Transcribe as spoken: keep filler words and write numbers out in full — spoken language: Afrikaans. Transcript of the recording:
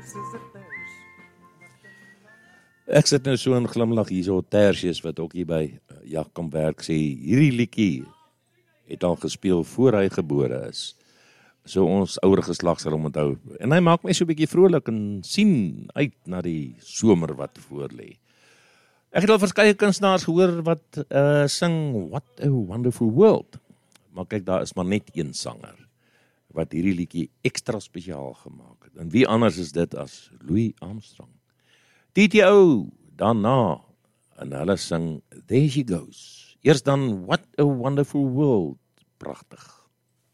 Ek sit nou so in glimlag hier so Tertius wat ook hier by Jakom werk sê, hierdie liedjie het al gespeel voor hy gebore is. So ons ouer geslag sal hom onthou. En hy maak my so 'n bietjie vrolik en sien uit na die somer wat voor lê. Ek het al verskeie kunstenaars gehoor wat uh, sing What a Wonderful World. Maar kyk, daar is maar net een sanger wat hierdie liedjie ekstra spesiaal gemaak het. En wie anders is dit as Louis Armstrong? T T O daarna en hulle sing There She Goes. Eers dan What a Wonderful World. Pragtig.